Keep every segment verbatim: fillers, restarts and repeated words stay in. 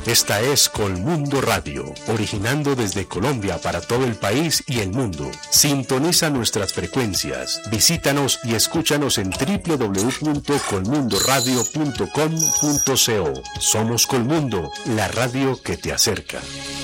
Esta es Colmundo Radio, originando desde Colombia para todo el país y el mundo. Sintoniza nuestras frecuencias, visítanos y escúchanos en doble u doble u doble u punto colmundo radio punto com punto co. Somos Colmundo, la radio que te acerca.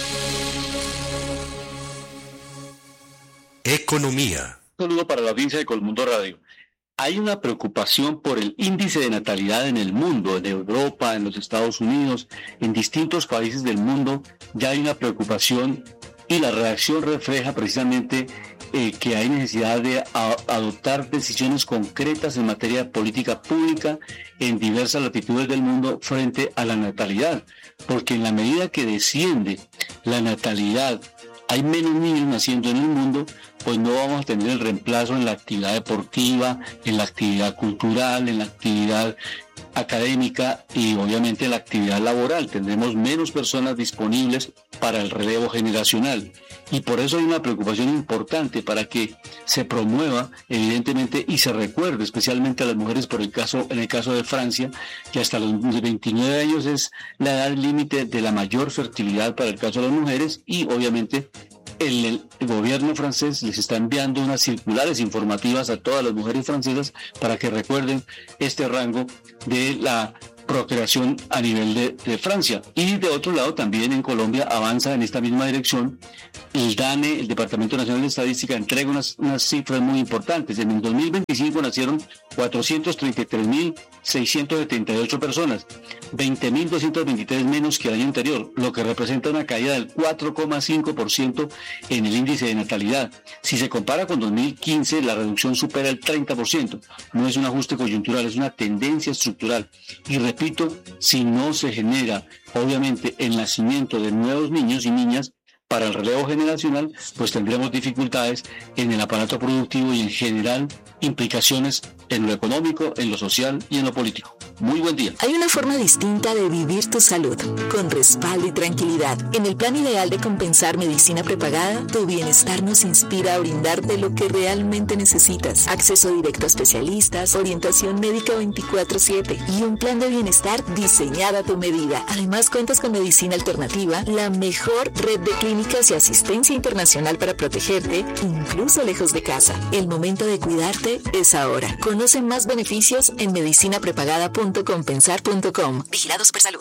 Economía. Un saludo para la audiencia de Colmundo Radio. Hay una preocupación por el índice de natalidad en el mundo, en Europa, en los Estados Unidos, en distintos países del mundo. Ya hay una preocupación y la reacción refleja precisamente eh, que hay necesidad de a, adoptar decisiones concretas en materia de política pública en diversas latitudes del mundo frente a la natalidad. Porque en la medida que desciende la natalidad, hay menos niños naciendo en el mundo, pues no vamos a tener el reemplazo en la actividad deportiva, en la actividad cultural, en la actividad académica y obviamente en la actividad laboral. Tendremos menos personas disponibles para el relevo generacional. Y por eso hay una preocupación importante para que se promueva, evidentemente, y se recuerde especialmente a las mujeres, por el caso, en el caso de Francia, que hasta los veintinueve años es la edad límite de la mayor fertilidad para el caso de las mujeres, y obviamente el, el gobierno francés les está enviando unas circulares informativas a todas las mujeres francesas para que recuerden este rango de la procreación a nivel de, de Francia. Y de otro lado también en Colombia avanza en esta misma dirección. El DANE, el Departamento Nacional de Estadística, entrega unas, unas cifras muy importantes. En el dos mil veinticinco nacieron cuatrocientos treinta y tres mil seiscientos setenta y ocho personas, veinte mil doscientos veintitrés menos que el año anterior, lo que representa una caída del cuatro coma cinco por ciento en el índice de natalidad. Si se compara con dos mil quince, la reducción supera el treinta por ciento. No es un ajuste coyuntural, es una tendencia estructural. Y repito, si no se genera, obviamente, el nacimiento de nuevos niños y niñas para el relevo generacional, pues tendremos dificultades en el aparato productivo y en general implicaciones en lo económico, en lo social y en lo político. Muy buen día. Hay una forma distinta de vivir tu salud, con respaldo y tranquilidad. En el plan ideal de compensar medicina prepagada, tu bienestar nos inspira a brindarte lo que realmente necesitas. Acceso directo a especialistas, orientación médica veinticuatro siete y un plan de bienestar diseñado a tu medida. Además, cuentas con medicina alternativa, la mejor red de clínicas y asistencia internacional para protegerte, incluso lejos de casa. El momento de cuidarte es ahora. Conoce más beneficios en medicina prepagada punto compensar punto com. Vigilado Supersalud.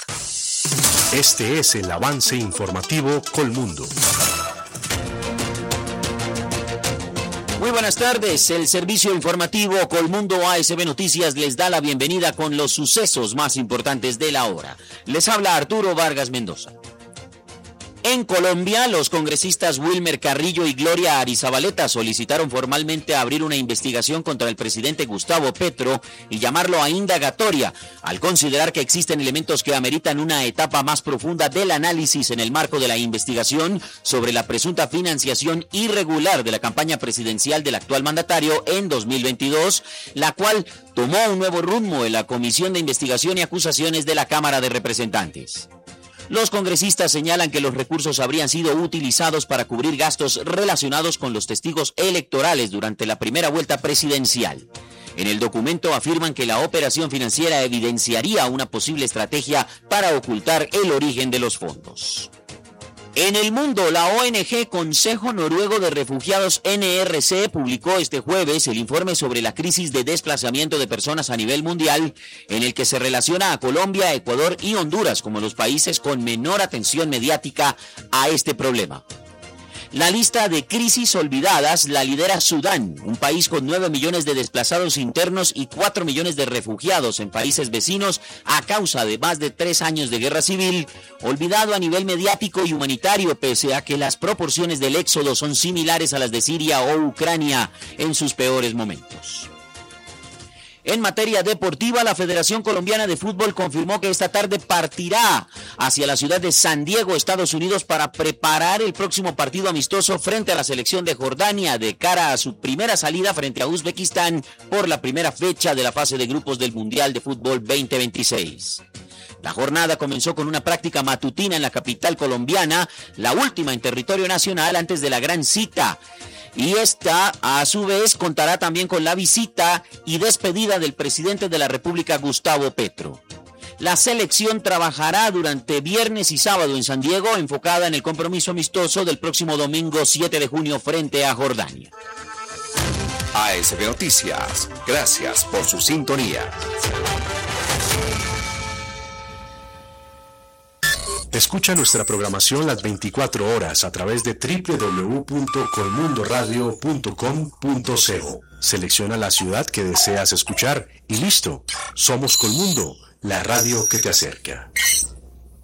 Este es el avance informativo Colmundo. Muy buenas tardes. El servicio informativo Colmundo A S B Noticias les da la bienvenida con los sucesos más importantes de la hora. Les habla Arturo Vargas Mendoza. En Colombia, los congresistas Wilmer Carrillo y Gloria Arizabaleta solicitaron formalmente abrir una investigación contra el presidente Gustavo Petro y llamarlo a indagatoria, al considerar que existen elementos que ameritan una etapa más profunda del análisis en el marco de la investigación sobre la presunta financiación irregular de la campaña presidencial del actual mandatario en dos mil veintidós, la cual tomó un nuevo rumbo en la Comisión de Investigación y Acusaciones de la Cámara de Representantes. Los congresistas señalan que los recursos habrían sido utilizados para cubrir gastos relacionados con los testigos electorales durante la primera vuelta presidencial. En el documento afirman que la operación financiera evidenciaría una posible estrategia para ocultar el origen de los fondos. En el mundo, la O N G Consejo Noruego de Refugiados N R C publicó este jueves el informe sobre la crisis de desplazamiento de personas a nivel mundial, en el que se relaciona a Colombia, Ecuador y Honduras como los países con menor atención mediática a este problema. La lista de crisis olvidadas la lidera Sudán, un país con nueve millones de desplazados internos y cuatro millones de refugiados en países vecinos a causa de más de tres años de guerra civil, olvidado a nivel mediático y humanitario pese a que las proporciones del éxodo son similares a las de Siria o Ucrania en sus peores momentos. En materia deportiva, la Federación Colombiana de Fútbol confirmó que esta tarde partirá hacia la ciudad de San Diego, Estados Unidos, para preparar el próximo partido amistoso frente a la selección de Jordania de cara a su primera salida frente a Uzbekistán por la primera fecha de la fase de grupos del Mundial de Fútbol veinte veintiséis. La jornada comenzó con una práctica matutina en la capital colombiana, la última en territorio nacional antes de la gran cita. Y esta, a su vez, contará también con la visita y despedida del presidente de la República, Gustavo Petro. La selección trabajará durante viernes y sábado en San Diego, enfocada en el compromiso amistoso del próximo domingo siete de junio frente a Jordania. A S B Noticias, gracias por su sintonía. Escucha nuestra programación las veinticuatro horas a través de doble u doble u doble u punto colmundoradio punto com punto co. Selecciona la ciudad que deseas escuchar y listo. Somos Colmundo, la radio que te acerca.